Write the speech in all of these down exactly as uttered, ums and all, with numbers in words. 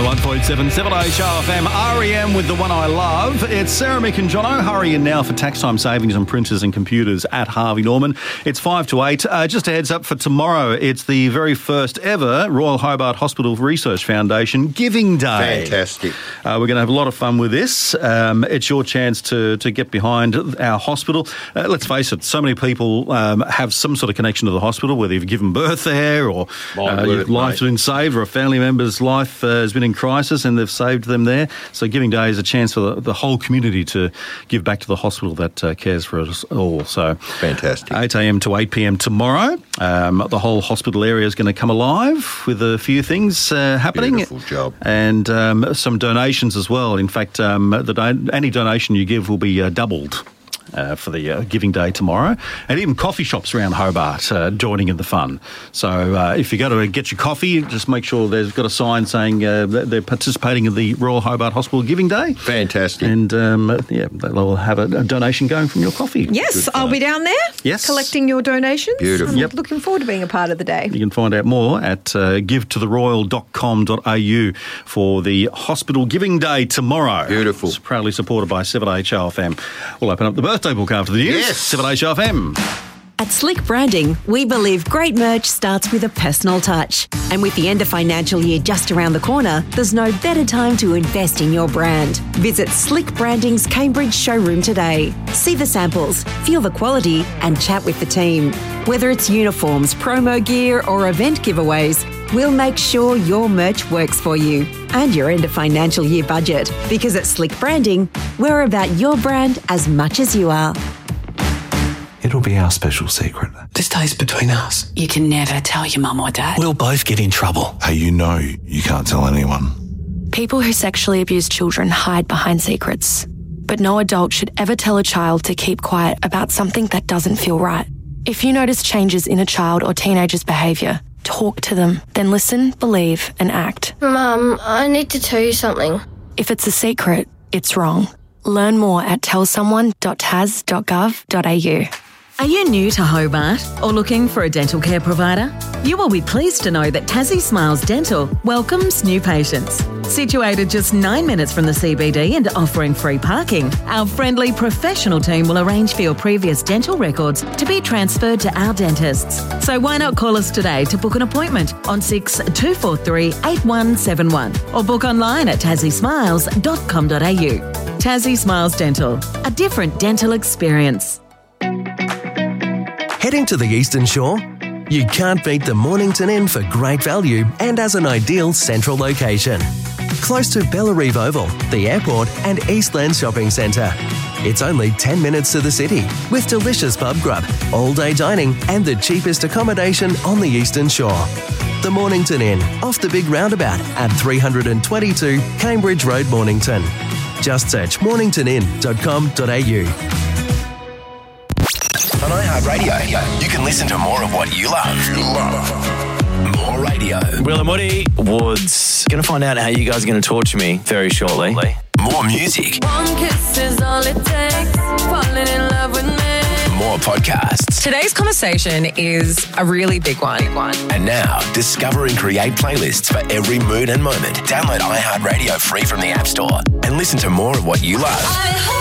ninety-one point seven, seven H R F M, R E M with The One I Love. It's Sarah, Mick and Jono. Hurry in now for tax time savings on printers and computers at Harvey Norman. It's five to eight. Uh, just a heads up for tomorrow. It's the very first ever Royal Hobart Hospital Research Foundation Giving Day. Fantastic. Uh, we're going to have a lot of fun with this. Um, it's your chance to, to get behind our hospital. Uh, let's face it, so many people um, have some sort of connection to the hospital, whether you've given birth there or uh, your life's been saved or a family member's life uh, has been in crisis and they've saved them there. So Giving Day is a chance for the, the whole community to give back to the hospital that uh, cares for us all. So fantastic. eight a.m. to eight p.m. tomorrow. Um, the whole hospital area is going to come alive with a few things uh, happening. Beautiful job. And um, some donations as well. In fact, um, the don- any donation you give will be uh, doubled. Uh, for the uh, Giving Day tomorrow, and even coffee shops around Hobart uh, joining in the fun. So uh, if you go to get your coffee, just make sure there's got a sign saying uh, that they're participating in the Royal Hobart Hospital Giving Day. Fantastic. And um, yeah, they'll have a, a donation going from your coffee. Yes, I'll be down there. Yes. Collecting your donations. Beautiful. I'm Yep. looking forward to being a part of the day. You can find out more at uh, give to the royal dot com dot a u for the Hospital Giving Day tomorrow. Beautiful. It's proudly supported by seven H R F M. We'll open up the birthday book after the news. Yes. seven H R F M. At Slick Branding, we believe great merch starts with a personal touch. And with the end of financial year just around the corner, there's no better time to invest in your brand. Visit Slick Branding's Cambridge showroom today. See the samples, feel the quality, and chat with the team. Whether it's uniforms, promo gear, or event giveaways, we'll make sure your merch works for you and your end of financial year budget. Because at Slick Branding, we're about your brand as much as you are. It'll be our special secret. This stays between us. You can never tell your mum or dad. We'll both get in trouble. Hey, you know you can't tell anyone. People who sexually abuse children hide behind secrets. But no adult should ever tell a child to keep quiet about something that doesn't feel right. If you notice changes in a child or teenager's behaviour, talk to them, then listen, believe and act. Mum, I need to tell you something. If it's a secret, it's wrong. Learn more at tell someone dot tas dot gov dot a u. Are you new to Hobart or looking for a dental care provider? You will be pleased to know that Tassie Smiles Dental welcomes new patients. Situated just nine minutes from the C B D and offering free parking, our friendly professional team will arrange for your previous dental records to be transferred to our dentists. So why not call us today to book an appointment on six two four three eight one seven one or book online at tassie smiles dot com dot a u. Tassie Smiles Dental, a different dental experience. Heading to the Eastern Shore? You can't beat the Mornington Inn for great value and as an ideal central location. Close to Bellarive Oval, the airport and Eastland Shopping Centre. It's only ten minutes to the city with delicious pub grub, all-day dining and the cheapest accommodation on the Eastern Shore. The Mornington Inn, off the big roundabout at three twenty-two Cambridge Road, Mornington. Just search mornington inn dot com dot a u. On iHeartRadio, you can listen to more of what you love. You love. More radio. Will and Woody Woods. Going to find out how you guys are going to torture me very shortly. More music. One kiss is all it takes. Falling in love with me. More podcasts. Today's conversation is a really big one. And now, discover and create playlists for every mood and moment. Download iHeartRadio free from the App Store and listen to more of what you love.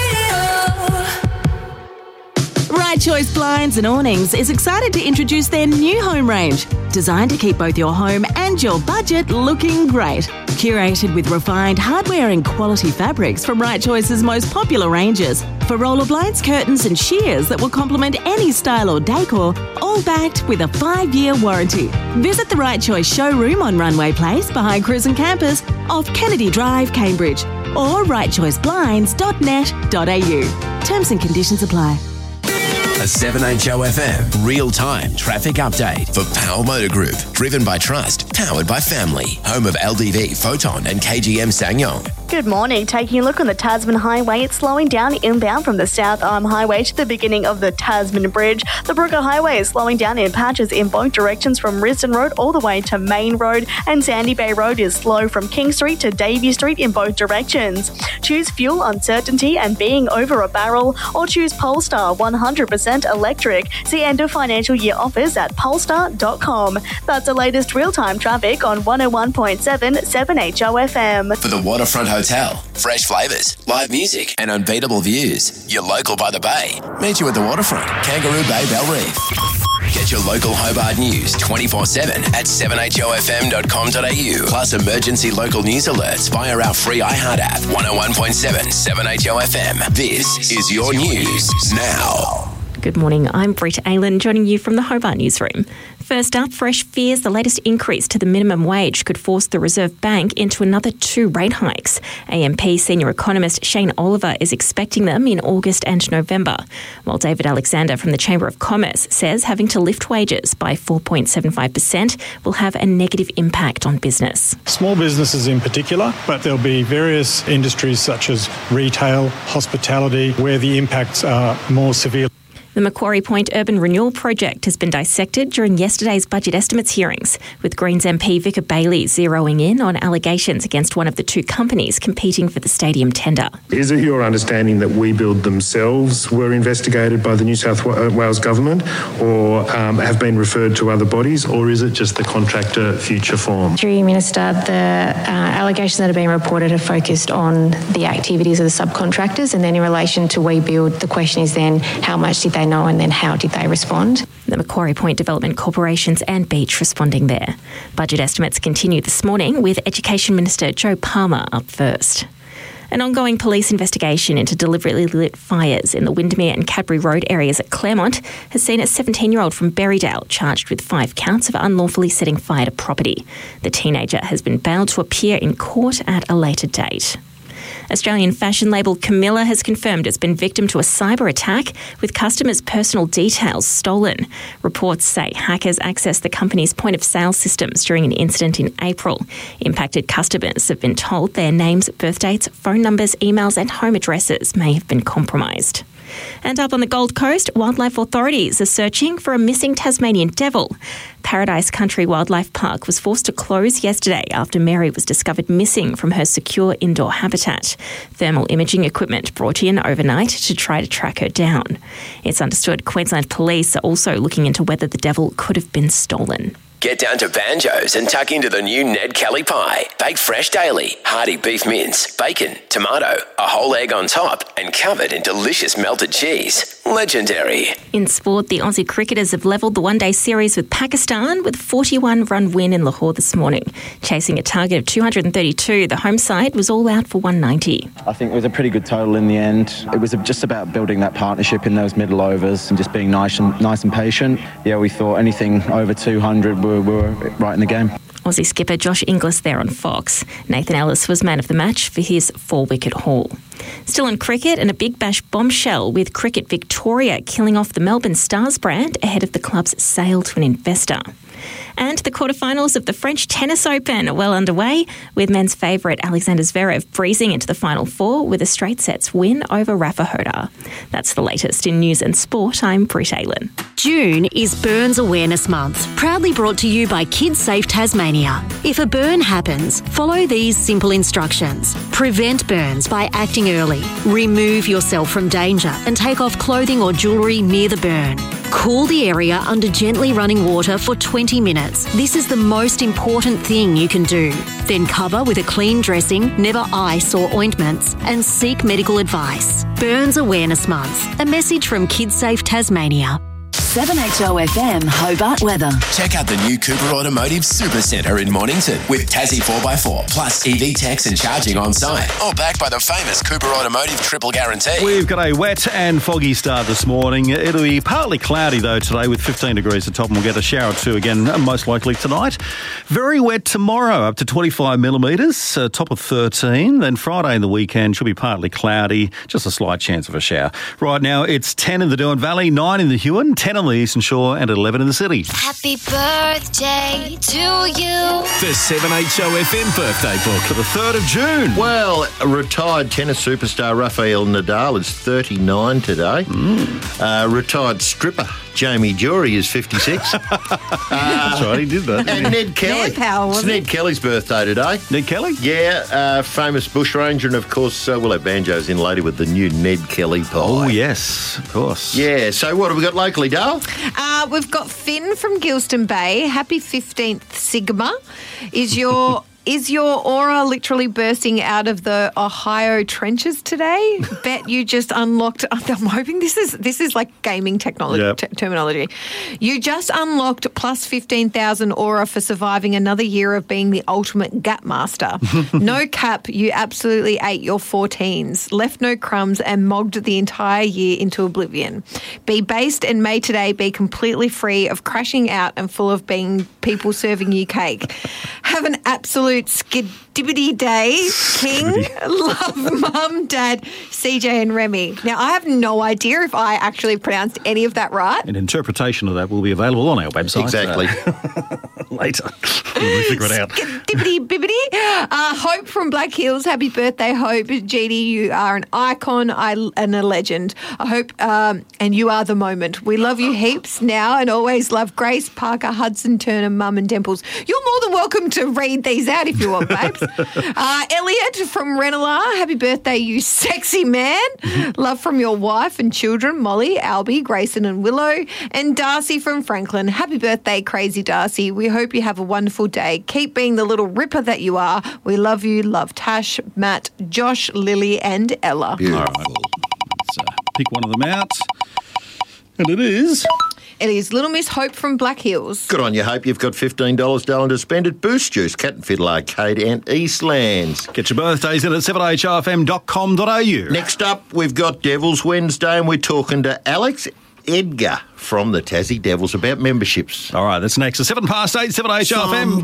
Right Choice Blinds and Awnings is excited to introduce their new home range, designed to keep both your home and your budget looking great. Curated with refined hardware and quality fabrics from Right Choice's most popular ranges, for roller blinds, curtains and shears that will complement any style or decor, all backed with a five-year warranty. Visit the Right Choice showroom on Runway Place behind Cruisin' Campus off Kennedy Drive, Cambridge, or right choice blinds dot net dot a u. Terms and conditions apply. A seven H O F M real-time traffic update for Powell Motor Group. Driven by trust, powered by family. Home of L D V, Photon and K G M Ssangyong. Good morning. Taking a look on the Tasman Highway, it's slowing down inbound from the South Arm Highway to the beginning of the Tasman Bridge. The Brooker Highway is slowing down in patches in both directions from Risdon Road all the way to Main Road, and Sandy Bay Road is slow from King Street to Davey Street in both directions. Choose fuel uncertainty and being over a barrel, or choose Polestar one hundred percent electric. See end of financial year offers at polestar dot com. That's the latest real-time traffic traffic on one oh one point seven seven H O F M. For the Waterfront Hotel, fresh flavours, live music and unbeatable views. You're local by the bay. Meet you at the Waterfront, Kangaroo Bay, Bell Reef. Get your local Hobart news twenty-four seven at seven h o f m dot com dot a u. Plus emergency local news alerts via our free iHeart app. one oh one point seven, seven H O F M. This is your news now. Good morning, I'm Britta Aylan, joining you from the Hobart Newsroom. First up, fresh fears the latest increase to the minimum wage could force the Reserve Bank into another two rate hikes. A M P senior economist Shane Oliver is expecting them in August and November, while David Alexander from the Chamber of Commerce says having to lift wages by four point seven five percent will have a negative impact on business. Small businesses in particular, but there'll be various industries such as retail, hospitality, where the impacts are more severe. The Macquarie Point Urban Renewal Project has been dissected during yesterday's budget estimates hearings, with Greens M P Vicar Bailey zeroing in on allegations against one of the two companies competing for the stadium tender. Is it your understanding that WeBuild themselves were investigated by the New South Wales Government or um, have been referred to other bodies, or is it just the contractor Future Form? Through you, Minister, the uh, allegations that have been reported have focused on the activities of the subcontractors, and then in relation to WeBuild, the question is then how much did they know and then how did they respond? The Macquarie Point Development Corporations and Beach responding there. Budget estimates continue this morning with Education Minister Joe Palmer up first. An ongoing police investigation into deliberately lit fires in the Windermere and Cadbury Road areas at Claremont has seen a seventeen-year-old from Berrydale charged with five counts of unlawfully setting fire to property. The teenager has been bailed to appear in court at a later date. Australian fashion label Camilla has confirmed it's been victim to a cyber attack with customers' personal details stolen. Reports say hackers accessed the company's point-of-sale systems during an incident in April. Impacted customers have been told their names, birth dates, phone numbers, emails and home addresses may have been compromised. And up on the Gold Coast, wildlife authorities are searching for a missing Tasmanian devil. Paradise Country Wildlife Park was forced to close yesterday after Mary was discovered missing from her secure indoor habitat. Thermal imaging equipment brought in overnight to try to track her down. It's understood Queensland Police are also looking into whether the devil could have been stolen. Get down to Banjo's and tuck into the new Ned Kelly pie. Baked fresh daily, hearty beef mince, bacon, tomato, a whole egg on top and covered in delicious melted cheese. Legendary. In sport, the Aussie cricketers have levelled the one-day series with Pakistan with a forty-one run win in Lahore this morning. Chasing a target of two hundred thirty-two, the home side was all out for one ninety. I think it was a pretty good total in the end. It was just about building that partnership in those middle overs and just being nice and, nice and patient. Yeah, we thought anything over two hundred we were right in the game. Aussie skipper Josh Inglis there on Fox. Nathan Ellis was man of the match for his four-wicket haul. Still in cricket, and a Big Bash bombshell with Cricket Victoria killing off the Melbourne Stars brand ahead of the club's sale to an investor. And the quarterfinals of the French Tennis Open are well underway, with men's favourite Alexander Zverev breezing into the final four with a straight sets win over Rafa Hodar. That's the latest in news and sport. I'm Britt Aylan. June is Burns Awareness Month, proudly brought to you by Kids Safe Tasmania. If a burn happens, follow these simple instructions. Prevent burns by acting early. Remove yourself from danger and take off clothing or jewellery near the burn. Cool the area under gently running water for twenty minutes. This is the most important thing you can do. Then cover with a clean dressing, never ice or ointments, and seek medical advice. Burns Awareness Month. A message from Kids Safe Tasmania. seven H O F M Hobart weather. Check out the new Cooper Automotive Super Centre in Mornington with Tassie four by four plus E V techs and charging on site. All backed by the famous Cooper Automotive Triple Guarantee. We've got a wet and foggy start this morning. It'll be partly cloudy though today with fifteen degrees at top, and we'll get a shower or two again most likely tonight. Very wet tomorrow, up to twenty-five millimetres, uh, top of thirteen. Then Friday and the weekend should be partly cloudy, just a slight chance of a shower. Right now it's ten in the Doon Valley, nine in the Huon, ten on the Eastern Shore and eleven in the city. Happy birthday to you. The seven H O F M birthday book for the third of June. Well, retired tennis superstar Rafael Nadal is thirty-nine today. Mm. Uh, retired stripper Jamie Jury is fifty-six. uh, That's right, he did that. And Ned Kelly. Ned Powell, it's wasn't Ned Kelly's birthday today. Ned Kelly? Yeah, uh, famous bushranger, and of course uh, we'll have banjos in later with the new Ned Kelly pie. Oh, yes, of course. Yeah, so what have we got locally, Dale? Uh, we've got Finn from Gilston Bay. Happy fifteenth Sigma. Is your... Is your aura literally bursting out of the Ohio trenches today? Bet you just unlocked. I'm hoping this is this is like gaming technology Yep. t- terminology. You just unlocked plus fifteen thousand aura for surviving another year of being the ultimate gap master. No cap, you absolutely ate your fourteens, left no crumbs, and mogged the entire year into oblivion. Be based and may today be completely free of crashing out and full of being people serving you cake. Have an absolute skidibbity day, King. Love, Mum, Dad, C J and Remy. Now, I have no idea if I actually pronounced any of that right. An interpretation of that will be available on our website. Exactly. Uh, later. We'll figure it out. Skidibbity bibbity. Uh, Hope from Black Hills. Happy birthday, Hope. G D, you are an icon I, and a legend. I hope, um, and you are the moment. We love you heaps now and always love Grace, Parker, Hudson, Turner, Mum and Dimples. You're more than welcome to read these out if you want, babes. uh, Elliot from Renala. Happy birthday, you sexy man. Love from your wife and children, Molly, Albie, Grayson and Willow. And Darcy from Franklin. Happy birthday, crazy Darcy. We hope you have a wonderful day. Keep being the little ripper that you are. We love you. Love Tash, Matt, Josh, Lily and Ella. All right. Let's uh, pick one of them out. And it is... It is Little Miss Hope from Black Hills. Good on you, Hope. You've got fifteen dollars Dale, to spend at Boost Juice, Cat and Fiddle Arcade and Eastlands. Get your birthdays in at seven h r f m dot com dot a u. Next up, we've got Devils Wednesday, and we're talking to Alex Edgar from the Tassie Devils about memberships. All right, that's next. At seven past eight, seven H R F M.